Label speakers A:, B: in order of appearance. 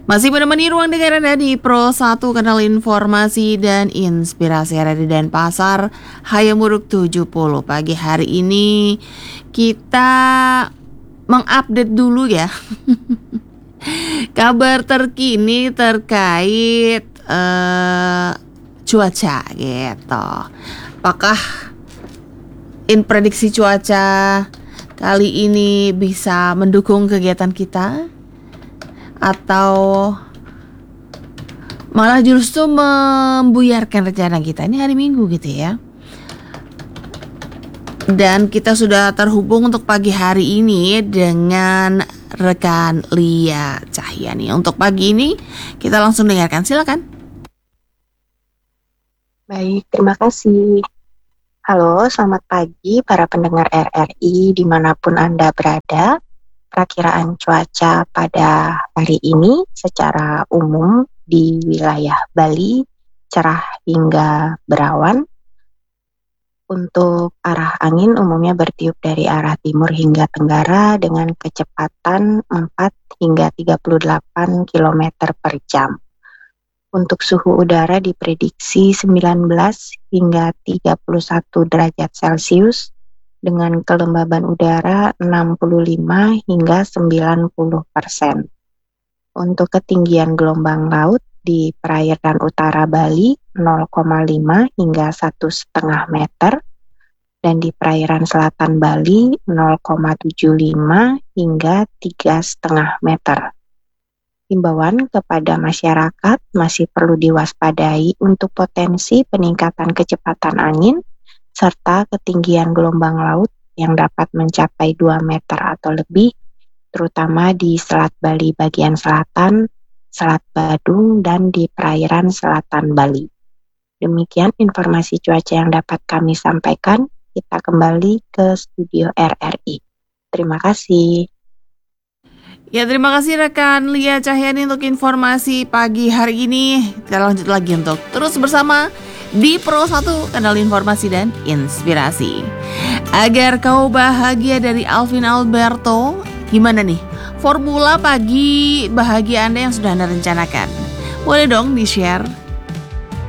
A: Masih menemani ruang dengar Anda di Pro 1 Kanal Informasi dan Inspirasi Radio Denpasar, Hayamuruk 70. Pagi hari ini kita mengupdate dulu ya kabar terkini terkait cuaca gitu. Apakah prediksi cuaca kali ini bisa mendukung kegiatan kita? Atau malah justru membuyarkan rencana kita? Ini hari Minggu gitu ya. Dan kita sudah terhubung untuk pagi hari ini dengan rekan Lia Cahyani. Untuk pagi ini kita langsung dengarkan, silakan.
B: Baik, terima kasih. Halo, selamat pagi para pendengar RRI dimanapun Anda berada. Perakiraan cuaca pada hari ini secara umum di wilayah Bali cerah hingga berawan. Untuk arah angin umumnya bertiup dari arah timur hingga tenggara dengan kecepatan 4 hingga 38 km per jam. Untuk suhu udara diprediksi 19 hingga 31 derajat Celcius dengan kelembaban udara 65 hingga 90%. Untuk ketinggian gelombang laut di perairan utara Bali 0,5 hingga 1,5 meter dan di perairan selatan Bali 0,75 hingga 3,5 meter. Himbauan kepada masyarakat masih perlu diwaspadai untuk potensi peningkatan kecepatan angin serta ketinggian gelombang laut yang dapat mencapai 2 meter atau lebih, terutama di Selat Bali bagian selatan, Selat Badung, dan di perairan selatan Bali. Demikian informasi cuaca yang dapat kami sampaikan. Kita kembali ke studio RRI. Terima kasih.
A: Ya, terima kasih rekan Lia Cahyani untuk informasi pagi hari ini. Kita lanjut lagi untuk terus bersama di Pro 1 Kanal Informasi dan Inspirasi. Agar kau bahagia dari Alvin Alberto. Gimana nih formula pagi bahagia Anda yang sudah Anda rencanakan? Boleh dong di-share